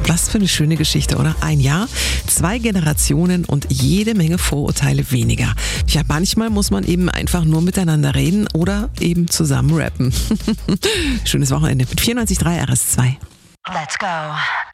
Was für eine schöne Geschichte, oder? Ein Jahr, 2 Generationen und jede Menge Vorurteile weniger. Ja, manchmal muss man eben einfach nur miteinander reden oder eben zusammen rappen. Schönes Wochenende mit 94.3 RS2. Let's go.